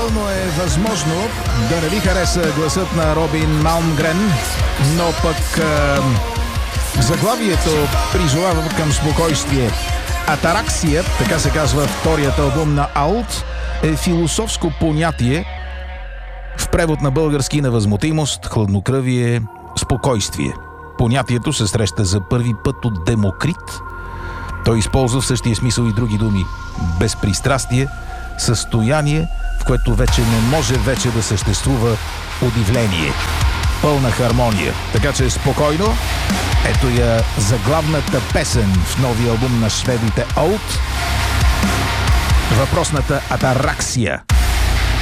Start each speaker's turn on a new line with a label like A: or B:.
A: напълно е възможно да не ви хареса гласът на Робин Малмгрен, но пък заглавието призовава към спокойствие. Атараксия, така се казва вторият албум на Alt, е философско понятие, в превод на български невъзмутимост, хладнокръвие, спокойствие. Понятието се среща за първи път от Демокрит. Той използва в същия смисъл и други думи. Безпристрастие, състояние, в което вече не може вече да съществува удивление. Пълна хармония. Така че спокойно, ето я заглавната песен в новия албум на шведите Alt. Въпросната Атараксия.